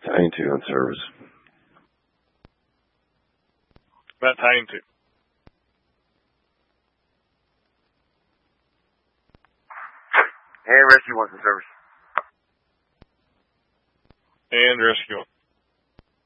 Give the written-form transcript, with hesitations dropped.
Tying 2 on service. About tying 2. And rescue 1 on service. And rescue 1.